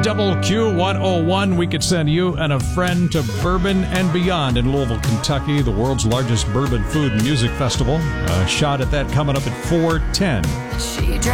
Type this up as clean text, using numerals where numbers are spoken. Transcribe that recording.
Double Q101. We could send you and a friend to Bourbon and Beyond in Louisville, Kentucky, the world's largest bourbon food and music festival. A shot at that coming up at 4:10.